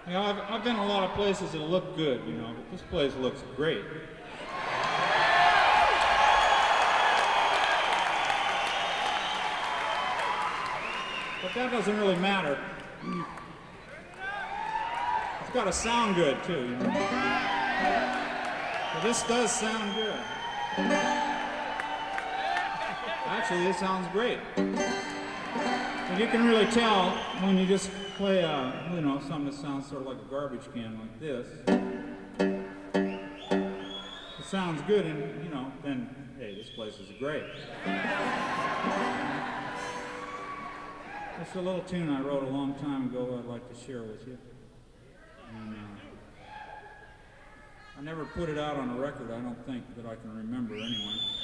You know, I've been a lot of places that look good, you know, but this place looks great. But that doesn't really matter. It's got to sound good too, you know. But this does sound good. Actually, this sounds great. And you can really tell when you just play, you know, something that sounds sort of like a garbage can like this. It sounds good, and you know, then hey, this place is great. It's a little tune I wrote a long time ago I'd like to share with you. And, I never put it out on a record, I don't think, that I can remember anyway.